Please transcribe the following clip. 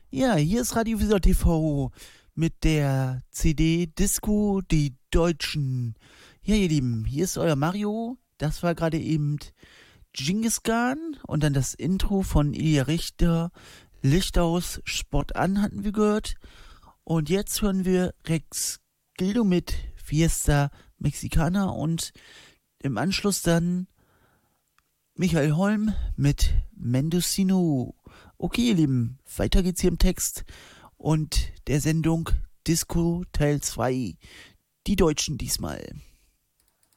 Ja, hier ist Radio Visor TV mit der CD Disco, die Deutschen. Ja, ihr Lieben, hier ist euer Mario. Das war gerade eben Genghis Khan und dann das Intro von Ilja Richter. Licht aus, Sport an hatten wir gehört. Und jetzt hören wir Rex Gildo mit Fiesta Mexicana und im Anschluss dann Michael Holm mit Mendocino. Okay, ihr Lieben, weiter geht's hier im Text und der Sendung Disco Teil 2. Die Deutschen diesmal.